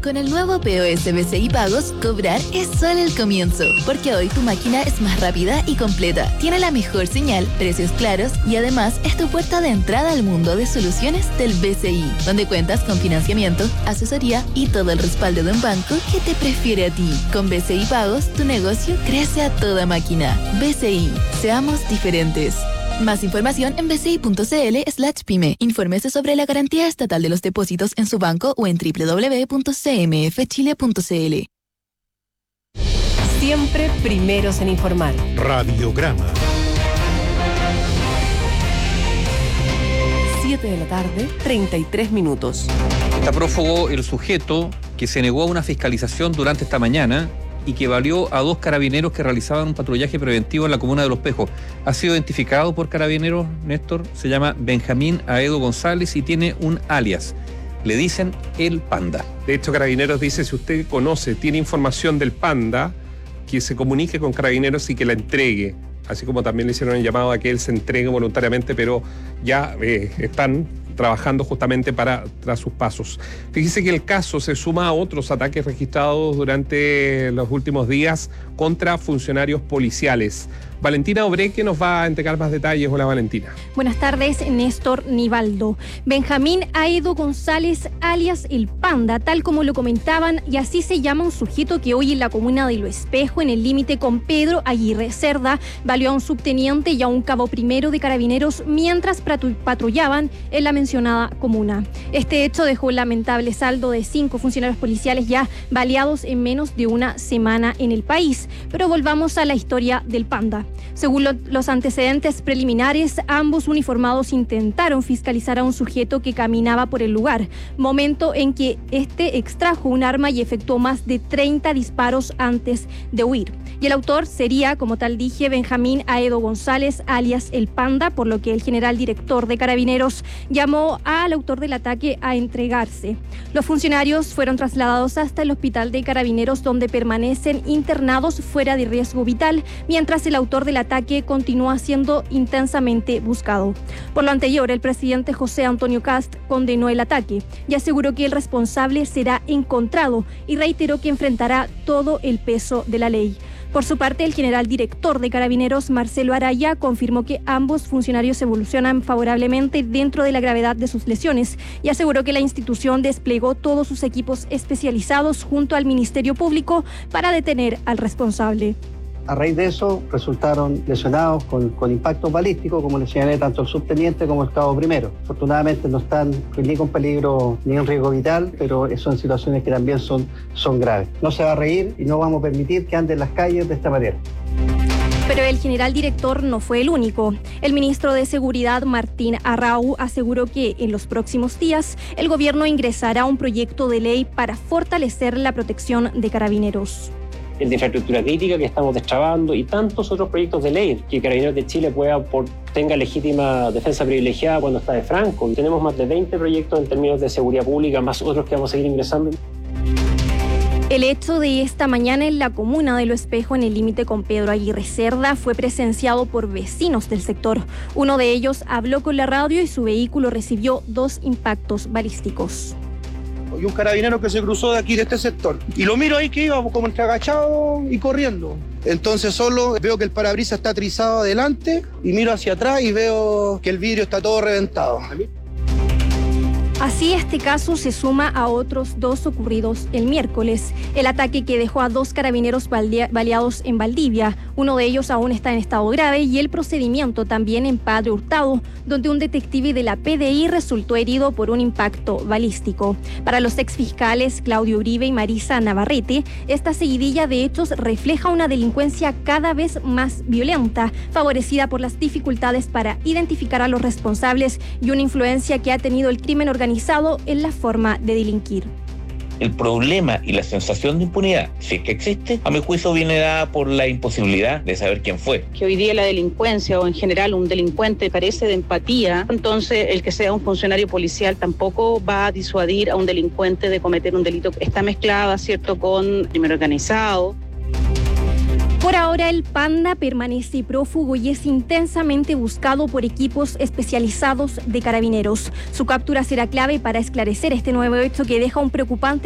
Con el nuevo POS BCI Pagos, cobrar es solo el comienzo, porque hoy tu máquina es más rápida y completa, tiene la mejor señal, precios claros y además es tu puerta de entrada al mundo de soluciones del BCI, donde cuentas con financiamiento, asesoría y todo el respaldo de un banco que te prefiere a ti. Con BCI Pagos, tu negocio crece a toda máquina. BCI, seamos diferentes. Más información en bci.cl/pyme. Infórmese sobre la garantía estatal de los depósitos en su banco o en www.cmfchile.cl. Siempre primeros en informar. Radiograma. 7 de la tarde, 33 minutos. Está prófugo el sujeto que se negó a una fiscalización durante esta mañana y que valió a 2 carabineros que realizaban un patrullaje preventivo en la comuna de Los Pejos. Ha sido identificado por carabineros, Néstor, se llama Benjamín Aedo González y tiene un alias. Le dicen el Panda. De hecho, Carabineros dice, si usted tiene información del Panda, que se comunique con Carabineros y que la entregue. Así como también le hicieron el llamado a que él se entregue voluntariamente, pero ya están trabajando justamente tras sus pasos. Fíjese que el caso se suma a otros ataques registrados durante los últimos días contra funcionarios policiales. Valentina Obreque nos va a entregar más detalles. Hola, Valentina. Buenas tardes, Néstor Nivaldo. Benjamín Aedo González, alias El Panda, tal como lo comentaban, y así se llama un sujeto que hoy en la comuna de Lo Espejo, en el límite con Pedro Aguirre Cerda, valió a un subteniente y a un cabo primero de Carabineros mientras patrullaban en la mencionada comuna. Este hecho dejó un lamentable saldo de 5 funcionarios policiales ya baleados en menos de una semana en el país. Pero volvamos a la historia del Panda. Según los antecedentes preliminares, ambos uniformados intentaron fiscalizar a un sujeto que caminaba por el lugar, momento en que este extrajo un arma y efectuó más de 30 disparos antes de huir. Y el autor sería, como tal dije, Benjamín Aedo González, alias El Panda, por lo que el general director de Carabineros llamó al autor del ataque a entregarse. Los funcionarios fueron trasladados hasta el hospital de Carabineros, donde permanecen internados fuera de riesgo vital, mientras el autor del ataque continúa siendo intensamente buscado. Por lo anterior, el presidente José Antonio Kast condenó el ataque y aseguró que el responsable será encontrado y reiteró que enfrentará todo el peso de la ley. Por su parte, el general director de Carabineros, Marcelo Araya, confirmó que ambos funcionarios evolucionan favorablemente dentro de la gravedad de sus lesiones y aseguró que la institución desplegó todos sus equipos especializados junto al Ministerio Público para detener al responsable. A raíz de eso resultaron lesionados con impactos balísticos, como le señalé, tanto el subteniente como el cabo primero. Afortunadamente no están ni con peligro ni en riesgo vital, pero son situaciones que también son graves. No se va a reír y no vamos a permitir que ande en las calles de esta manera. Pero el general director no fue el único. El ministro de Seguridad, Martín Arrau, aseguró que en los próximos días el gobierno ingresará un proyecto de ley para fortalecer la protección de Carabineros. El de infraestructura crítica que estamos destrabando y tantos otros proyectos de ley que Carabineros de Chile tenga legítima defensa privilegiada cuando está de Franco. Tenemos más de 20 proyectos en términos de seguridad pública, más otros que vamos a seguir ingresando. El hecho de esta mañana en la comuna de Lo Espejo, en el límite con Pedro Aguirre Cerda, fue presenciado por vecinos del sector. Uno de ellos habló con la radio y su vehículo recibió 2 impactos balísticos. Y un carabinero que se cruzó de aquí, de este sector. Y lo miro ahí que iba como entre agachado y corriendo. Entonces solo veo que el parabrisas está trizado adelante y miro hacia atrás y veo que el vidrio está todo reventado. Así, este caso se suma a otros 2 ocurridos el miércoles. El ataque que dejó a 2 carabineros baleados en Valdivia. Uno de ellos aún está en estado grave y el procedimiento también en Padre Hurtado, donde un detective de la PDI resultó herido por un impacto balístico. Para los exfiscales Claudio Uribe y Marisa Navarrete, esta seguidilla de hechos refleja una delincuencia cada vez más violenta, favorecida por las dificultades para identificar a los responsables y una influencia que ha tenido el crimen organizado en la forma de delinquir. El problema y la sensación de impunidad, si es que existe, a mi juicio viene dada por la imposibilidad de saber quién fue. Que hoy día la delincuencia o en general un delincuente carece de empatía, entonces el que sea un funcionario policial tampoco va a disuadir a un delincuente de cometer un delito. Está mezclada, ¿cierto?, con crimen organizado. Por ahora, el Panda permanece prófugo y es intensamente buscado por equipos especializados de Carabineros. Su captura será clave para esclarecer este nuevo hecho que deja un preocupante